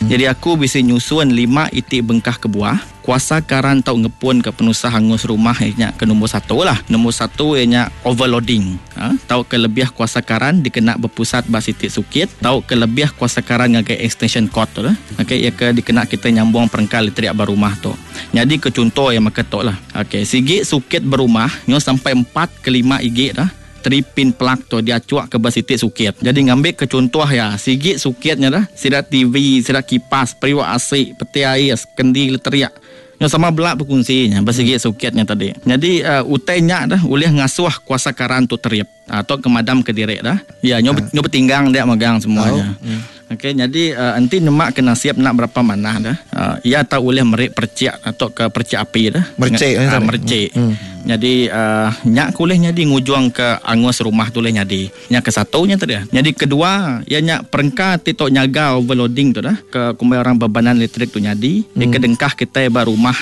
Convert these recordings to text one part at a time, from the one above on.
Jadi aku bisa nyusun 5 itik bengkah ke buah. Kuasa karan tau ngepun ke penusah hangus rumah ianya ke nombor 1 lah. Nombor 1 ianya overloading. Tau kelebiah kuasa karan dikena berpusat bas itik sukit. Tau kelebiah kuasa karan ngagai extension cord tu lah. Okey, ia ke dikena kita nyambung perengkal elektrik berumah tu. Jadi ke contoh yang maketok lah. Okey, sigi sukit berumah nyo sampai 4 ke 5 igit dah. 3 pin plug tu dia cuak ke bas itik sukit. Jadi ngambil ke contoh ya, sigi sukitnya dah, sirat TV, sirat kipas, periwak AC, peti air, kendi teriak. Yang sama belak berfungsinya bas sigi sukitnya tadi. Jadi utainya dah boleh ngasuh kuasa karan tu teriap atau kemadam ke direk dah. Ya, nyo bertinggang dia megang semuanya. Okey, jadi nanti nemak kena siap nak berapa mana dah. Ia tak boleh merik perciak atau ke perciak api dah. Mercik. Jadi nyak boleh nyadi ngujuang ke angus rumah tu boleh nyadi. Nyak ke satunya tadi. Jadi kedua, ia nyak perengkah titok nyaga overloading tu dah ke kumbai orang bebanan elektrik tu nyadi. Di kedengkah kita rumah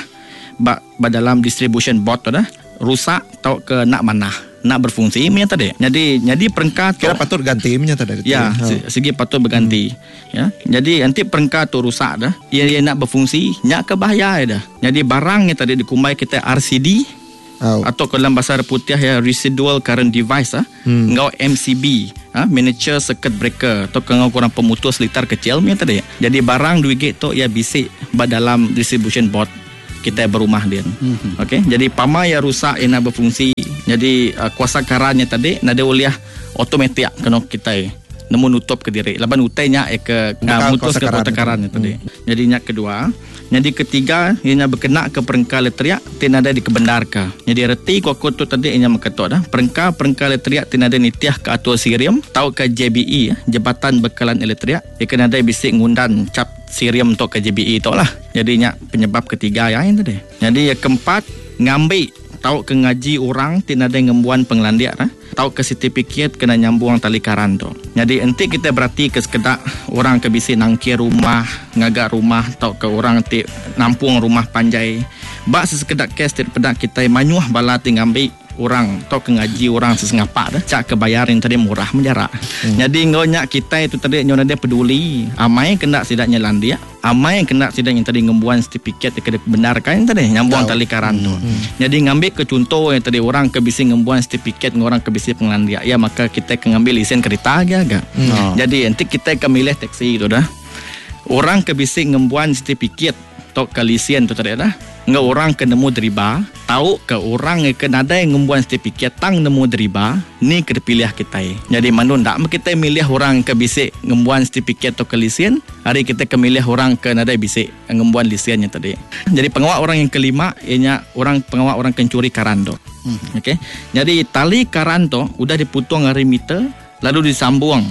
dalam distribution board tu dah rusak tau ke nak manah. Nak berfungsi punya tadi. Jadi perengkah tu kira patut ganti punya tadi. Ya, segi patut berganti. Ya. Jadi nanti perengkah tu rusak dah. Ia nak berfungsi, nyak ke bahaya dah. Jadi barangnya tadi dikumbai kita RCD atau dalam bahasa putih ya residual current device ngau MCB, miniature circuit breaker atau ngau kurang pemutus litar kecil punya tadi. Jadi barang 2 gig tu ia bisik dalam distribution board kita berumah dia. Okey, jadi pama ya rusak ia nak berfungsi. Jadi kuasa karannya tadi nada uliah otomatik kena kita nemu nutup ke diri. Laban utainya ke mutus ke kuasa karannya tadi. Jadi nyak kedua, jadi ketiga ianya berkena ke perengkal elektrik tinada dikebendarkan. Jadi reti kokot tu tadi ianya maketok dah. Perengkal elektrik tinada nitiah ke atur sirium tau ke JBE Jabatan Bekalan Elektrik. Ia kena ada bisik ngundan cap sirium tu ke JBE tu lah. Jadi nyak penyebab ketiga yang tadi. Jadi yang keempat ngambil tau ke ngaji orang tinada ngembuan pengelandiak tau ke sertifikat kena nyambung tali karan tu. Jadi enti kita berarti ke sekedak orang ke bisi nangkir rumah, ngagak rumah tau ke orang ti nampung rumah panjai. Bak sesekedak kes pedak kita manyuah bala ti ngambil orang tau ke ngaji orang sesengapak dah cak ke bayarin tadi murah menjarak. Jadi ngonya kita itu tadi nyonya dia peduli amai kena sidaknya landia, amai kena sidaknya tadi ngembuan sertifikat ke benarkan tadi nyambung tali karan tu. Jadi ngambil ke contoh yang tadi orang ke bisi ngembuan sertifikat orang ke bisi pengelandia ya maka kita ke ngambil lesen kereta agak. Jadi nanti kita ke milih taksi tu dah. Orang ke bisi ngembuan sertifikat atau ke lesen tu tadi dah. Nggak orang ke nemu deriba, tahu ke orang ke nada yang ngembuan sertifikat tang nemu deriba, ni ke pilih kita. Jadi manun tak kita milih orang ke bisik ngembuan sertifikat atau ke lesen, hari kita ke milih orang ke nada bisik ngembuan lesennya tadi. Jadi pengawal orang yang kelima ianya pengawal orang kencuri karan tu. Okey. Jadi tali karan tu udah dipotong dari meter lalu disambung.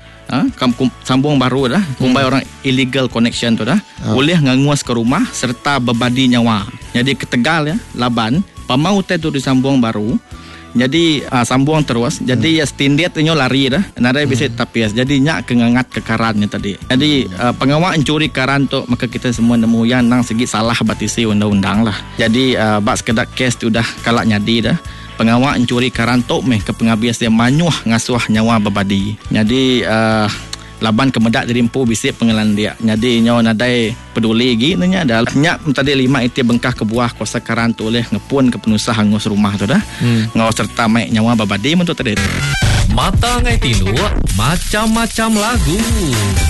Sambung baru dah kumbai orang illegal connection tu dah boleh nganguas ke rumah serta bebadi nyawa. Jadi ketegal ya laban pamau tu disambung baru. Jadi sambung terus. Jadi ya stindiat nyo lari dah. Nada bisa tapias. Jadi nyak kengangat ke karannya tadi. Jadi pengawal mencuri karan tu maka kita semua nemu yang nang segi salah batisi undang-undang lah. Jadi bak sekedar kes tu dah kalak nyadi dah. Pengawal mencuri karan tok meh ke pengabias dia manyuah ngasuh nyawa bebadi. Jadi laban kemedak dari empu bisik pengelan dia. Jadi nyo nadai peduli lagi nanya dah. Nyak tadi 5 itik bengkah ke buah kuasa karan tu oleh ngepun ke penusah hangus rumah tu dah. Ngau serta mai nyawa bebadi mentu tadi. Mata ngai tinu macam-macam lagu.